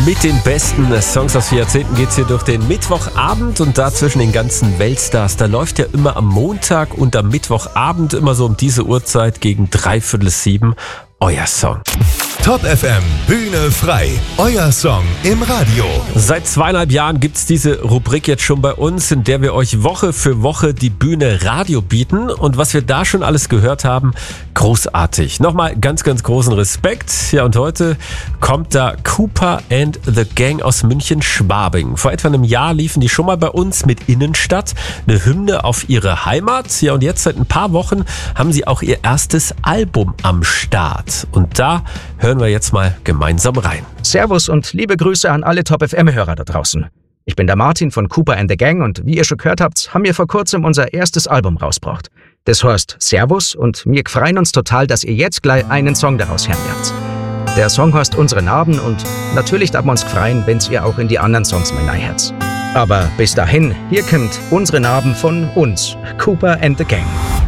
Mit den besten Songs aus 4 Jahrzehnten geht's hier durch den Mittwochabend und da zwischen den ganzen Weltstars. Da läuft ja immer am Montag und am Mittwochabend immer so um diese Uhrzeit gegen 6:45 euer Song. Top FM, Bühne frei. Euer Song im Radio. Seit 2,5 Jahren gibt's diese Rubrik jetzt schon bei uns, in der wir euch Woche für Woche die Bühne Radio bieten. Und was wir da schon alles gehört haben, großartig. Nochmal ganz, ganz großen Respekt. Ja, und heute kommt da Cooper and the Gang aus München-Schwabing. Vor etwa einem Jahr liefen die schon mal bei uns mit Innenstadt, eine Hymne auf ihre Heimat. Ja, und jetzt seit ein paar Wochen haben sie auch ihr erstes Album am Start. Und da hören wir jetzt mal gemeinsam rein. Servus und liebe Grüße an alle Top-FM-Hörer da draußen. Ich bin der Martin von Cooper and the Gang und wie ihr schon gehört habt, haben wir vor kurzem unser erstes Album rausgebracht. Das heißt Servus und wir freuen uns total, dass ihr jetzt gleich einen Song daraus hören werdet. Der Song heißt Unsere Narben und natürlich darf man uns freuen, wenn ihr auch in die anderen Songs mal reinhört. Aber bis dahin, hier kommt Unsere Narben von uns, Cooper and the Gang.